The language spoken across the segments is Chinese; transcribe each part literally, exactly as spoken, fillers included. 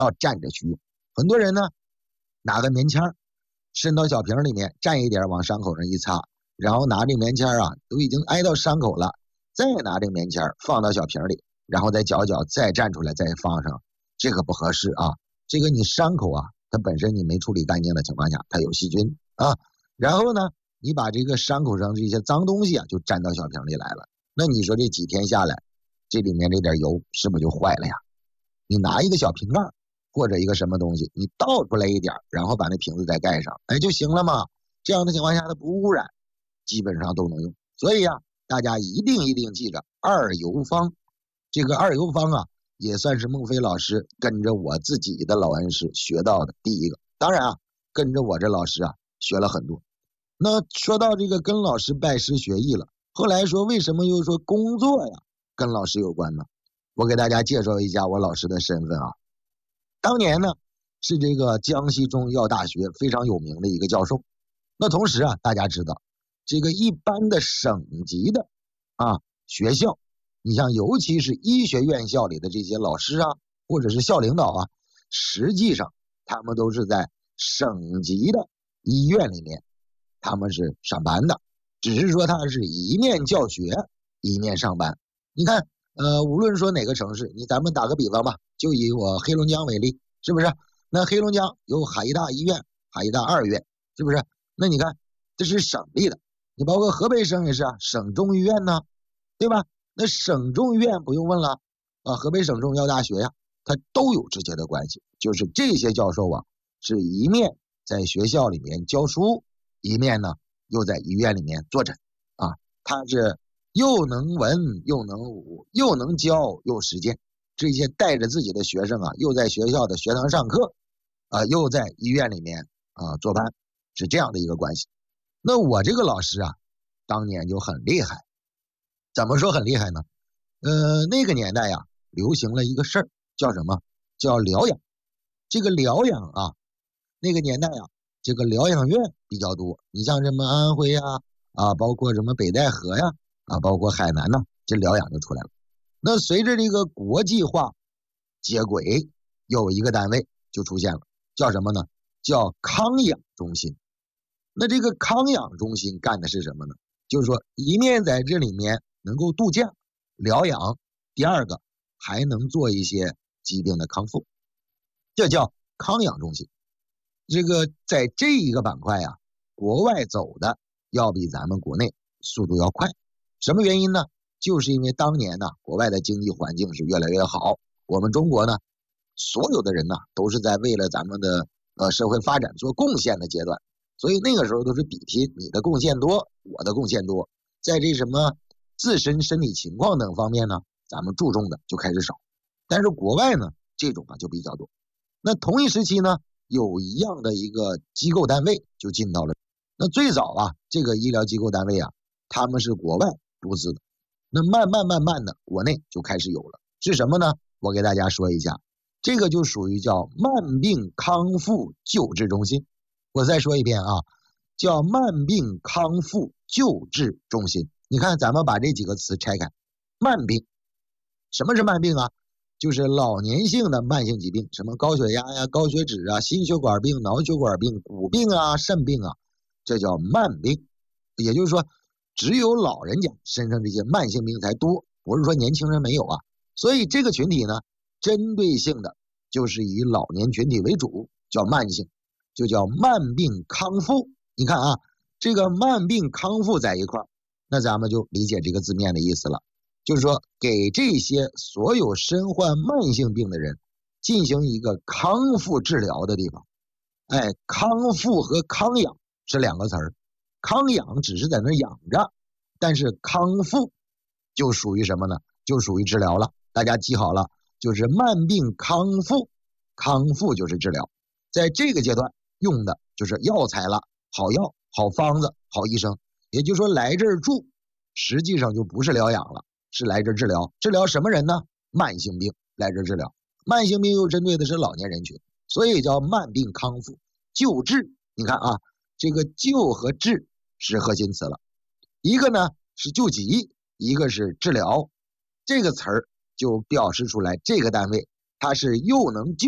要蘸着去用。很多人呢，拿个棉签伸到小瓶里面，蘸一点往伤口上一擦，然后拿这棉签啊，都已经挨到伤口了，再拿这棉签放到小瓶里，然后再搅搅，再蘸出来，再放上，这个不合适啊。这个你伤口啊，它本身你没处理干净的情况下，它有细菌啊。然后呢，你把这个伤口上这些脏东西啊，就沾到小瓶里来了。那你说这几天下来，这里面这点油是不是就坏了呀？你拿一个小瓶盖或者一个什么东西，你倒出来一点，然后把那瓶子再盖上，哎就行了嘛。这样的情况下它不污染，基本上都能用。所以啊，大家一定一定记着二油方。这个二油方啊，也算是孟非老师跟着我自己的老恩师学到的第一个。当然啊，跟着我这老师啊学了很多。那说到这个跟老师拜师学艺了，后来说为什么又说工作呀跟老师有关呢？我给大家介绍一下我老师的身份啊。当年呢是这个江西中医药大学非常有名的一个教授。那同时啊，大家知道这个一般的省级的啊学校，你像尤其是医学院校里的这些老师啊，或者是校领导啊，实际上他们都是在省级的医院里面他们是上班的，只是说他是一面教学一面上班。你看呃，无论说哪个城市，你咱们打个比方吧，就以我黑龙江为例，是不是？那黑龙江有海医大医院、海医大二院，是不是？那你看这是省立的，你包括河北省也是啊，省中医院呢，对吧？那省中医院不用问了啊，河北省中医药大学呀，它都有直接的关系。就是这些教授啊，是一面在学校里面教书，一面呢又在医院里面坐诊啊，他是又能文又能武又能教又实践，这些带着自己的学生啊，又在学校的学堂上课啊，又在医院里面啊坐班，是这样的一个关系。那我这个老师啊，当年就很厉害。怎么说很厉害呢？呃，那个年代呀，流行了一个事儿，叫什么？叫疗养。这个疗养啊，那个年代啊，这个疗养院比较多。你像什么安徽呀，啊，包括什么北戴河呀，啊，包括海南呢，这疗养就出来了。那随着这个国际化接轨，有一个单位就出现了，叫什么呢？叫康养中心。那这个康养中心干的是什么呢？就是说一面在这里面能够度假疗养，第二个还能做一些疾病的康复，这叫康养中心。这个在这一个板块啊，国外走的要比咱们国内速度要快。什么原因呢？就是因为当年呢，国外的经济环境是越来越好，我们中国呢，所有的人呢都是在为了咱们的呃社会发展做贡献的阶段，所以那个时候都是比拼你的贡献多，我的贡献多，在这什么自身身体情况等方面呢，咱们注重的就开始少。但是国外呢，这种啊就比较多。那同一时期呢，有一样的一个机构单位就进到了。那最早啊，这个医疗机构单位啊，他们是国外独资的。那慢慢慢慢的，国内就开始有了。是什么呢？我给大家说一下，这个就属于叫慢病康复救治中心。我再说一遍啊，叫慢病康复救治中心。你看咱们把这几个词拆开。慢病，什么是慢病啊？就是老年性的慢性疾病，什么高血压呀、高血脂啊、心血管病、脑血管病、骨病啊、肾病啊，这叫慢病。也就是说只有老人家身上这些慢性病才多，不是说年轻人没有啊。所以这个群体呢，针对性的就是以老年群体为主，叫慢性，就叫慢病康复。你看啊，这个慢病康复在一块儿，那咱们就理解这个字面的意思了，就是说给这些所有身患慢性病的人进行一个康复治疗的地方。哎，康复和康养是两个词儿，康养只是在那养着，但是康复就属于什么呢？就属于治疗了。大家记好了，就是慢病康复，康复就是治疗。在这个阶段用的就是药材了，好药、好方子、好医生。也就是说来这儿住，实际上就不是疗养了，是来这儿治疗。治疗什么人呢？慢性病来这儿治疗。慢性病又针对的是老年人群，所以叫慢病康复救治。你看啊，这个救和治是核心词了，一个呢是救急，一个是治疗。这个词儿就表示出来这个单位它是又能救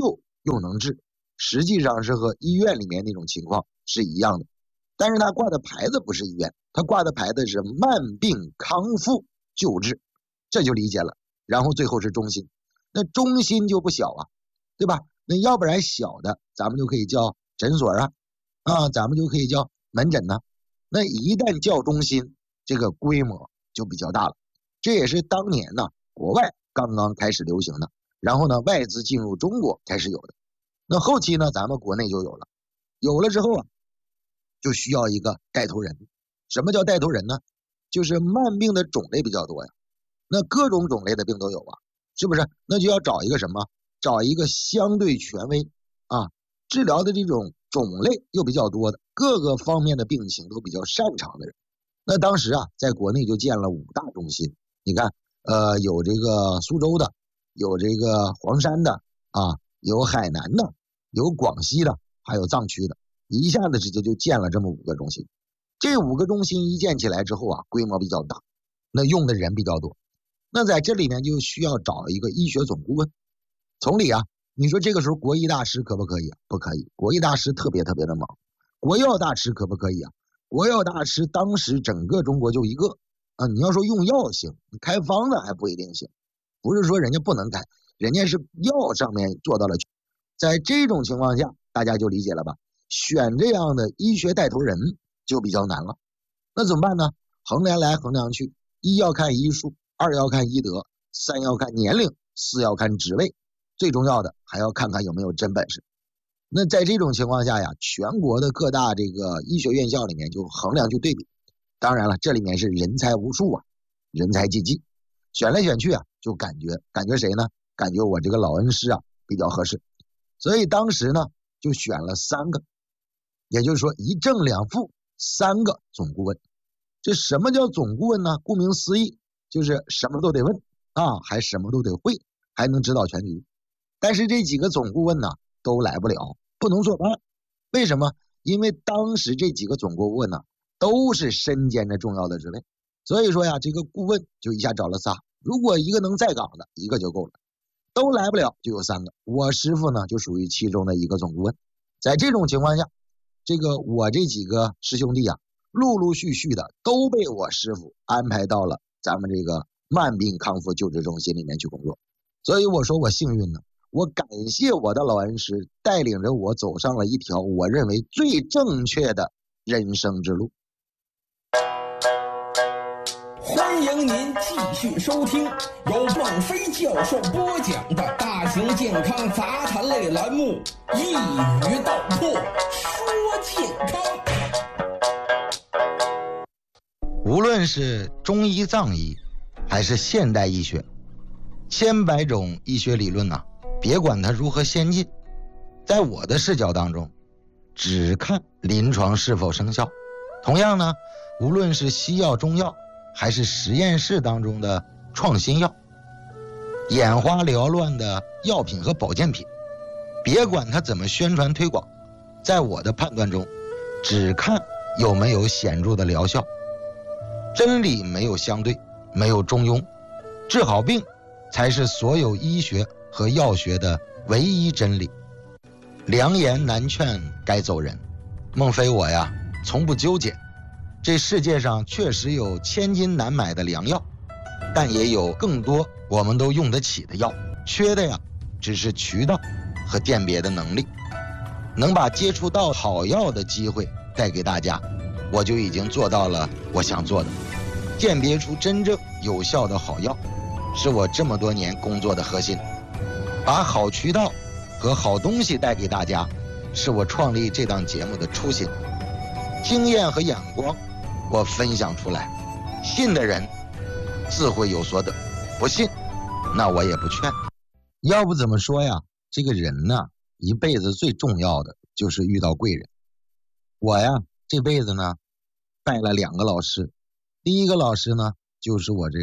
又能治，实际上是和医院里面那种情况是一样的。但是他挂的牌子不是医院，他挂的牌子是慢病康复救治，这就理解了。然后最后是中心，那中心就不小啊，对吧？那要不然小的咱们就可以叫诊所啊，啊，咱们就可以叫门诊呢、啊。那一旦叫中心，这个规模就比较大了。这也是当年呢国外刚刚开始流行的，然后呢外资进入中国开始有的。那后期呢咱们国内就有了，有了之后啊，就需要一个带头人。什么叫带头人呢？就是慢病的种类比较多呀，那各种种类的病都有啊，是不是？那就要找一个什么？找一个相对权威啊，治疗的这种种类又比较多的，各个方面的病情都比较擅长的人。那当时啊，在国内就建了五大中心。你看，呃，有这个苏州的，有这个黄山的啊，有海南的，有广西的，还有藏区的，一下子直接就建了这么五个中心。这五个中心一建起来之后啊，规模比较大，那用的人比较多。那在这里面就需要找一个医学总顾问。从理啊，你说这个时候国医大师可不可以？不可以，国医大师特别特别的忙。国药大师可不可以啊？国药大师当时整个中国就一个啊，你要说用药行，开方子还不一定行。不是说人家不能开，人家是药上面做到了。在这种情况下，大家就理解了吧？选这样的医学带头人就比较难了。那怎么办呢？衡量来衡量去，一要看医术，二要看医德，三要看年龄，四要看职位，最重要的还要看看有没有真本事。那在这种情况下呀，全国的各大这个医学院校里面就衡量去对比。当然了，这里面是人才无数啊，人才济济，选来选去啊，就感觉感觉谁呢？感觉我这个老恩师啊比较合适，所以当时呢就选了三个，也就是说一正两副三个总顾问。这什么叫总顾问呢？顾名思义，就是什么都得问啊，还什么都得会，还能指导全局。但是这几个总顾问呢都来不了，不能坐班。为什么？因为当时这几个总顾问呢都是身兼着重要的职位，所以说呀，这个顾问就一下找了仨，如果一个能在岗的，一个就够了。都来不了就有三个，我师傅呢就属于其中的一个总顾问。在这种情况下，这个我这几个师兄弟啊，陆陆续续的都被我师傅安排到了咱们这个慢病康复救治中心里面去工作。所以我说我幸运呢，我感谢我的老恩师带领着我走上了一条我认为最正确的人生之路。 欢迎您继续收听由孟非教授播讲的大型健康杂谈类栏目《一语道破说健康》。 无论是中医藏医还是现代医学，千百种医学理论啊，别管它如何先进，在我的视角当中只看临床是否生效。同样呢，无论是西药中药还是实验室当中的创新药，眼花缭乱的药品和保健品，别管它怎么宣传推广，在我的判断中只看有没有显著的疗效。真理没有相对，没有中庸，治好病才是所有医学和药学的唯一真理。良言难劝该走人，孟非我呀从不纠结。这世界上确实有千金难买的良药，但也有更多我们都用得起的药，缺的呀只是渠道和鉴别的能力。能把接触到好药的机会带给大家，我就已经做到了我想做的。鉴别出真正有效的好药，是我这么多年工作的核心。把好渠道和好东西带给大家，是我创立这档节目的初心。经验和眼光我分享出来，信的人自会有所得，不信那我也不劝。要不怎么说呀，这个人呢一辈子最重要的就是遇到贵人。我呀这辈子呢拜了两个老师，第一个老师呢就是我这